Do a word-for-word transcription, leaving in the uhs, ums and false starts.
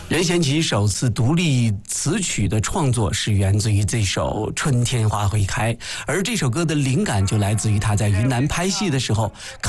任贤齐首次独立词曲的创作是源自于这首《春天花会开》，而这首歌的灵感就来自于他在云南拍戏的时候